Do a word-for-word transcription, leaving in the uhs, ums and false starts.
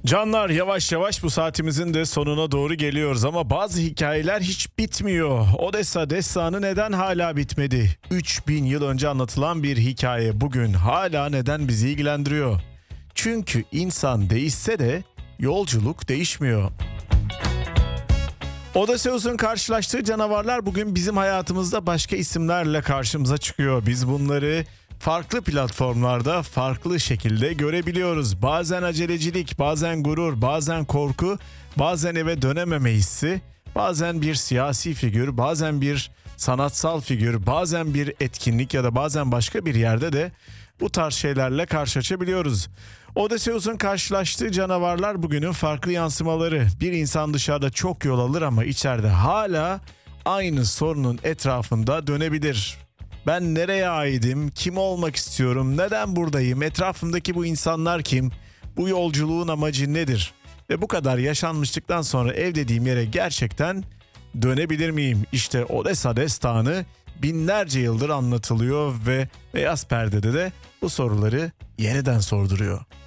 Canlar, yavaş yavaş bu saatimizin de sonuna doğru geliyoruz ama bazı hikayeler hiç bitmiyor. Odessa destanı neden hala bitmedi? üç bin yıl önce anlatılan bir hikaye bugün hala neden bizi ilgilendiriyor? Çünkü insan değişse de yolculuk değişmiyor. Odysseus'un karşılaştığı canavarlar bugün bizim hayatımızda başka isimlerle karşımıza çıkıyor. Biz bunları farklı platformlarda farklı şekilde görebiliyoruz. Bazen acelecilik, bazen gurur, bazen korku, bazen eve dönememe hissi, bazen bir siyasi figür, bazen bir sanatsal figür, bazen bir etkinlik ya da bazen başka bir yerde de bu tarz şeylerle karşılaşabiliyoruz. Odysseus'un karşılaştığı canavarlar bugünün farklı yansımaları. Bir insan dışarıda çok yol alır ama içeride hala aynı sorunun etrafında dönebilir. Ben nereye aidim? Kim olmak istiyorum? Neden buradayım? Etrafımdaki bu insanlar kim? Bu yolculuğun amacı nedir? Ve bu kadar yaşanmışlıktan sonra ev dediğim yere gerçekten dönebilir miyim? İşte Odessa destanı binlerce yıldır anlatılıyor ve Beyaz Perde'de de bu soruları yeniden sorduruyor.